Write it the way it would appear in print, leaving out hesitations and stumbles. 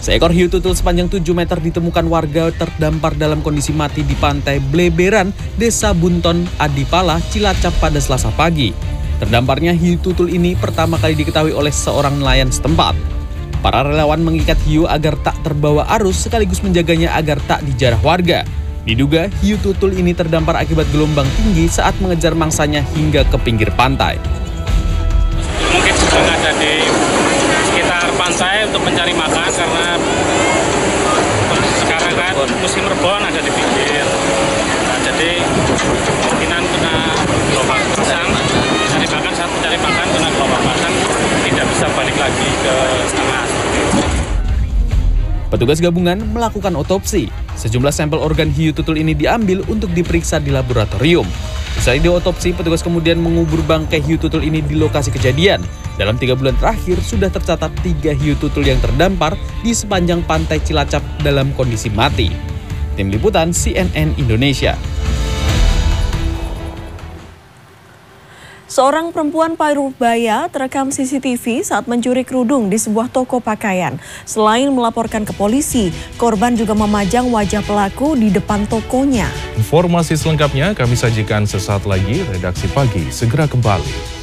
Seekor hiu tutul sepanjang 7 meter ditemukan warga terdampar dalam kondisi mati di pantai Bleberan, Desa Bunton, Adipala, Cilacap pada Selasa pagi. Terdamparnya hiu tutul ini pertama kali diketahui oleh seorang nelayan setempat. Para relawan mengikat hiu agar tak terbawa arus sekaligus menjaganya agar tak dijarah warga. Diduga hiu tutul ini terdampar akibat gelombang tinggi saat mengejar mangsanya hingga ke pinggir pantai. Mungkin sedang ada di sekitar pantai untuk mencari makan karena sekarang kan musim rebon ada di pinggir. Nah, jadi kemungkinan kena gelombang pasang, cari makan kena gelombang pasang tidak bisa balik lagi ke tengah. Petugas gabungan melakukan otopsi. Sejumlah sampel organ hiu tutul ini diambil untuk diperiksa di laboratorium. Usai diotopsi, petugas kemudian mengubur bangkai hiu tutul ini di lokasi kejadian. Dalam 3 bulan terakhir, sudah tercatat 3 hiu tutul yang terdampar di sepanjang pantai Cilacap dalam kondisi mati. Tim Liputan CNN Indonesia. Seorang perempuan parubaya terekam CCTV saat mencuri kerudung di sebuah toko pakaian. Selain melaporkan ke polisi, korban juga memajang wajah pelaku di depan tokonya. Informasi selengkapnya kami sajikan sesaat lagi. Redaksi Pagi segera kembali.